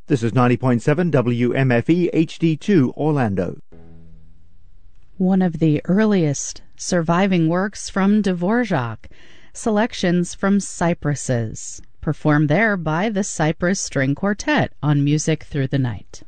This is 90.7 WMFE HD2 Orlando. One of the earliest surviving works from Dvorak, selections from Cypresses, performed there by the Cypress String Quartet on Music Through the Night.